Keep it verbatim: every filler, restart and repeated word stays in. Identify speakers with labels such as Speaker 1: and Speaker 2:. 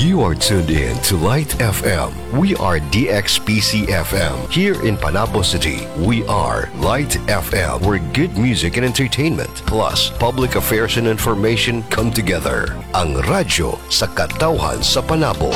Speaker 1: You are tuned in to Light F M. We are D X P C F M. Here in Panabo City, we are Light F M, where good music and entertainment, plus public affairs and information come together. Ang radyo sa katawhan sa Panabo.